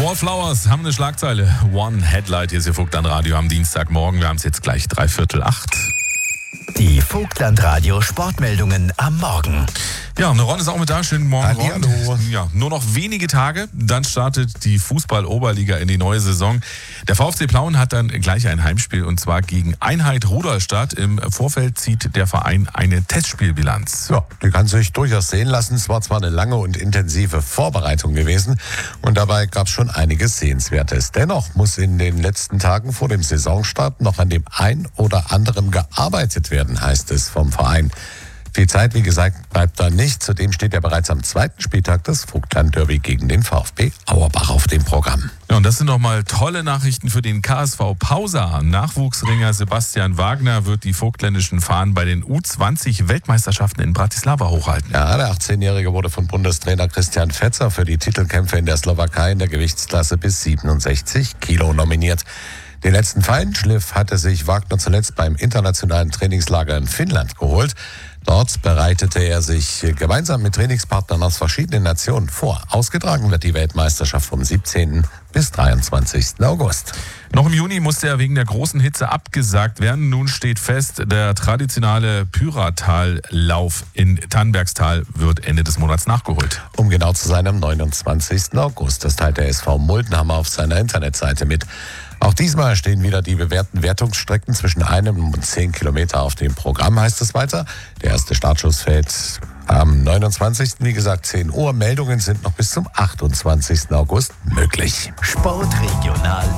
Wallflowers haben eine Schlagzeile. One Headlight, hier ist Ihr Vogtland-Radio am Dienstagmorgen. Wir haben es jetzt gleich 7:45. Die Vogtland-Radio Sportmeldungen am Morgen. Ja, und Ron ist auch mit da. Schönen Morgen, Ron. Hallo. Ja, nur noch wenige Tage, dann startet die Fußball-Oberliga in die neue Saison. Der VfC Plauen hat dann gleich ein Heimspiel, und zwar gegen Einheit Rudolstadt. Im Vorfeld zieht der Verein eine Testspielbilanz. Ja, die kann sich durchaus sehen lassen. Es war zwar eine lange und intensive Vorbereitung gewesen und dabei gab es schon einiges Sehenswertes. Dennoch muss in den letzten Tagen vor dem Saisonstart noch an dem ein oder anderen gearbeitet werden, heißt es vom Verein. Viel Zeit, wie gesagt, bleibt da nicht. Zudem steht ja bereits am zweiten Spieltag das Vogtland-Derby gegen den VfB Auerbach auf dem Programm. Ja, und das sind nochmal tolle Nachrichten für den KSV Pausa. Nachwuchsringer Sebastian Wagner wird die vogtländischen Fahnen bei den U20-Weltmeisterschaften in Bratislava hochhalten. Ja, der 18-Jährige wurde von Bundestrainer Christian Fetzer für die Titelkämpfe in der Slowakei in der Gewichtsklasse bis 67 Kilo nominiert. Den letzten Feinschliff hatte sich Wagner zuletzt beim internationalen Trainingslager in Finnland geholt. Dort bereitete er sich gemeinsam mit Trainingspartnern aus verschiedenen Nationen vor. Ausgetragen wird die Weltmeisterschaft vom 17. bis 23. August. Noch im Juni musste er wegen der großen Hitze abgesagt werden. Nun steht fest, der traditionelle Pyratal-Lauf in Tannbergstal wird Ende des Monats nachgeholt. Um genau zu sein, am 29. August. Das teilt der SV Muldenhammer auf seiner Internetseite mit. Auch diesmal stehen wieder die bewährten Wertungsstrecken zwischen 1 und 10 Kilometer auf dem Programm, heißt es weiter. Der erste Startschuss fällt am 29. Wie gesagt, 10 Uhr. Meldungen sind noch bis zum 28. August möglich. Sportregional